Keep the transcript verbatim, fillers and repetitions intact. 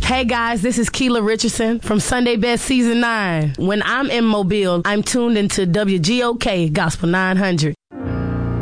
Hey guys, this is Keela Richardson from Sunday Best Season nine. When I'm in Mobile, I'm tuned into W G O K Gospel nine hundred.